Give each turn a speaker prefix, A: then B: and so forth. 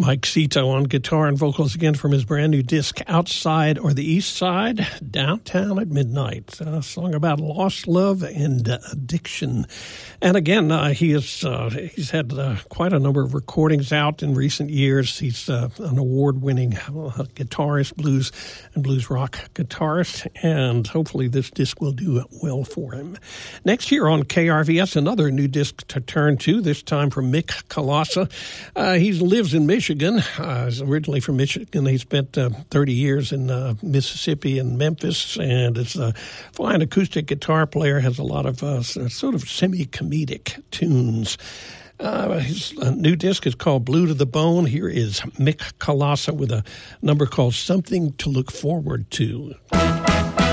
A: Mike Cito on guitar and vocals again from his brand new disc, Outside or the East Side, Downtown at Midnight, a song about lost love and addiction. And again, he's had quite a number of recordings out in recent years. He's an award-winning guitarist, blues and blues rock guitarist, and hopefully this disc will do well for him. Next here on KRVS, another new disc to turn to, this time from Mick Kolassa. He lives in Michigan. He's originally from Michigan. He spent 30 years in Mississippi and Memphis, and is a fine acoustic guitar player, has a lot of sort of semi-comedic tunes. His new disc is called Blue to the Bone. Here is Mick Kolassa with a number called Something to Look Forward to.